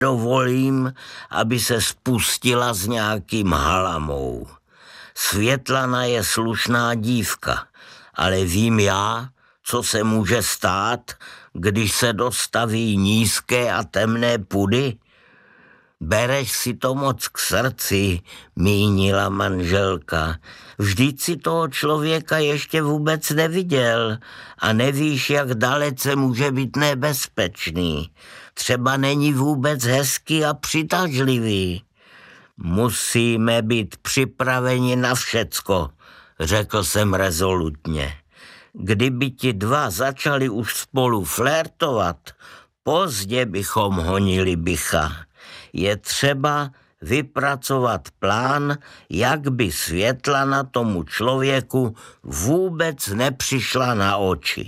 nedovolím, aby se spustila s nějakým halamou. Světlana je slušná dívka, ale vím já, co se může stát, když se dostaví nízké a temné pudy. Bereš si to moc k srdci, mínila manželka. Vždyť si toho člověka ještě vůbec neviděl a nevíš, jak dalece může být nebezpečný. Třeba není vůbec hezký a přitažlivý. Musíme být připraveni na všecko, řekl jsem rezolutně. Kdyby ti dva začali už spolu flirtovat, pozdě bychom honili bycha. Je třeba vypracovat plán, jak by Světlana tomu člověku vůbec nepřišla na oči.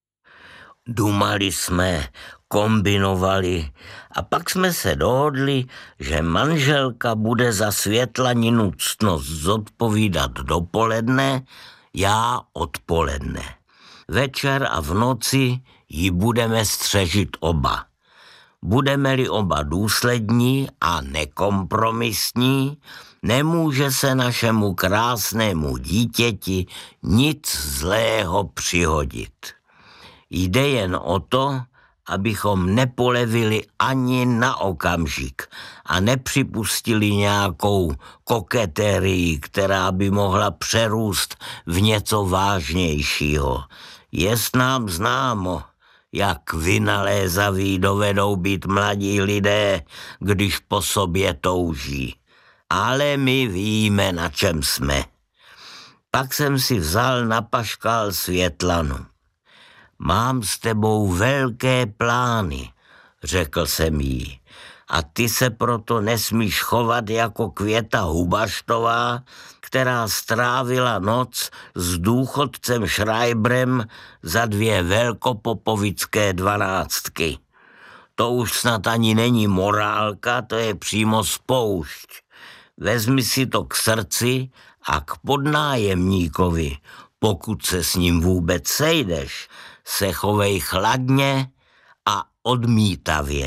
Dumali jsme, kombinovali a pak jsme se dohodli, že manželka bude za Světlaninu ctnost zodpovídat dopoledne, já odpoledne. Večer a v noci ji budeme střežit oba. Budeme-li oba důslední a nekompromisní, nemůže se našemu krásnému dítěti nic zlého přihodit. Jde jen o to, abychom nepolevili ani na okamžik a nepřipustili nějakou koketerii, která by mohla přerůst v něco vážnějšího. Jest nám známo, jak vynalézaví dovedou být mladí lidé, když po sobě touží. Ale my víme, na čem jsme. Pak jsem si vzal na paškál Světlanu. Mám s tebou velké plány, řekl jsem jí. A ty se proto nesmíš chovat jako Květa Hubaštová, která strávila noc s důchodcem Schreiberem za 2 velkopopovické 12. To už snad ani není morálka, to je přímo spoušť. Vezmi si to k srdci a k podnájemníkovi, pokud se s ním vůbec sejdeš, se chovej chladně a odmítavě.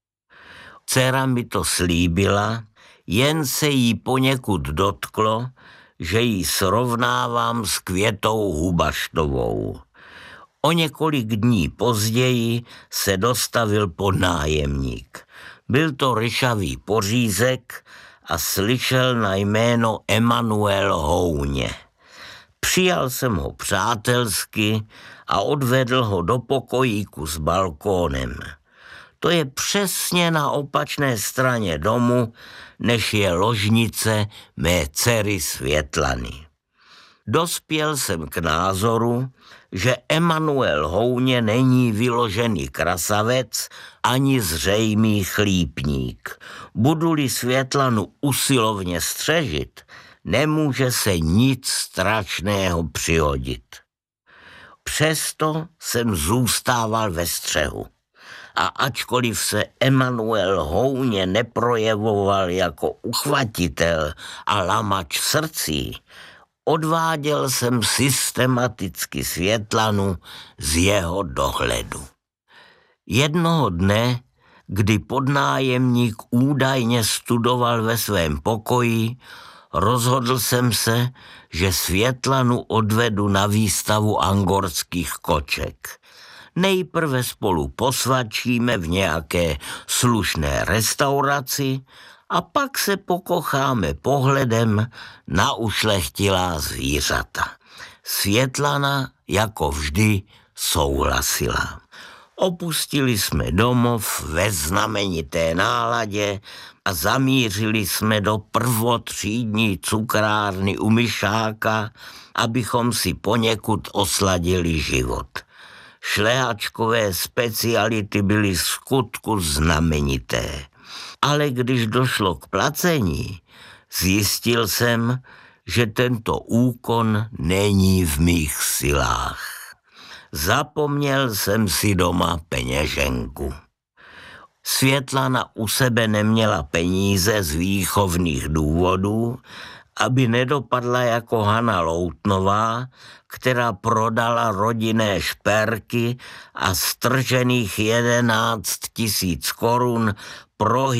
Dcera mi to slíbila, jen se jí poněkud dotklo, že ji srovnávám s Květou Hubaštovou. O několik dní později se dostavil podnájemník. Byl to ryšavý pořízek a slyšel na jméno Emanuel Houně. Přijal jsem ho přátelsky a odvedl ho do pokojíku s balkónem. To je přesně na opačné straně domu, než je ložnice mé dcery Světlany. Dospěl jsem k názoru, že Emanuel Houně není vyložený krasavec ani zřejmý chlípník. Budu-li Světlanu usilovně střežit, nemůže se nic strašného přihodit. Přesto jsem zůstával ve střehu. A ačkoliv se Emanuel Houně neprojevoval jako uchvatitel a lamač srdcí, odváděl jsem systematicky Světlanu z jeho dohledu. Jednoho dne, kdy podnájemník údajně studoval ve svém pokoji, rozhodl jsem se, že Světlanu odvedu na výstavu angorských koček. Nejprve spolu posvačíme v nějaké slušné restauraci a pak se pokocháme pohledem na ušlechtilá zvířata. Světlana jako vždy souhlasila. Opustili jsme domov ve znamenité náladě a zamířili jsme do prvotřídní cukrárny u Myšáka, abychom si poněkud osladili život. Šlehačkové speciality byly skutku znamenité. Ale když došlo k placení, zjistil jsem, že tento úkon není v mých silách. Zapomněl jsem si doma peněženku. Světlana u sebe neměla peníze z výchovných důvodů aby nedopadla jako Hana Loutnová, která prodala rodinné šperky a stržených 11 000 korun pro